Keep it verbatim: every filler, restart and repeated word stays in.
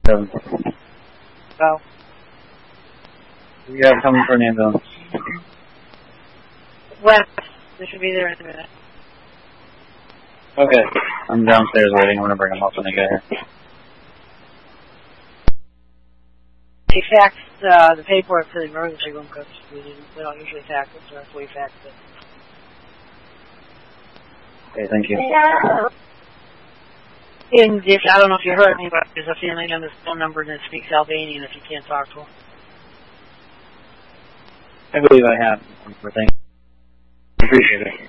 seven. Oh. We have coming for an ambulance. West. They should be there in a minute. Okay. I'm downstairs waiting. I'm going to bring them up when they get here. They faxed uh, the paperwork to the emergency room because we, didn't, we don't usually fax it, so that's why we faxed it. Okay, thank you. And if, I don't know if you heard me, but there's a family on this phone number that speaks Albanian if you can't talk to them. I believe I have. Thank you. Appreciate it.